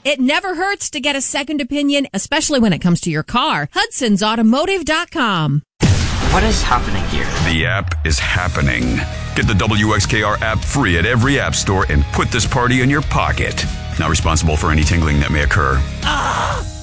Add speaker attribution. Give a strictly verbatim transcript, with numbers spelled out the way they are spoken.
Speaker 1: It never hurts to get a second opinion, especially when it comes to your car. Hudson's Automotive dot com.
Speaker 2: What is happening here?
Speaker 3: The app is happening. Get the W X K R app free at every app store and put this party in your pocket. Not responsible for any tingling that may occur.
Speaker 1: Ah!